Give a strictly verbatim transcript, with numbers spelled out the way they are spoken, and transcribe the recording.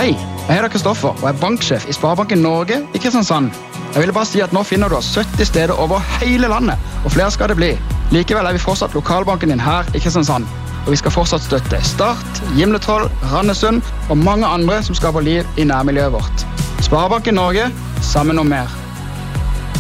Hei, jeg heter Kristoffer og er banksjef i Sparebanken Norge i Kristiansand. Jeg ville bare si at nå finner du oss sytti steder over hele landet, og flere skal det bli. Likevel er vi fortsatt lokalbanken din her i Kristiansand, og vi skal fortsatt støtte Start, Gimletroll, Randesund og mange andre som skaper liv i nærmiljøet vårt. Sparebanken Norge, sammen om mer.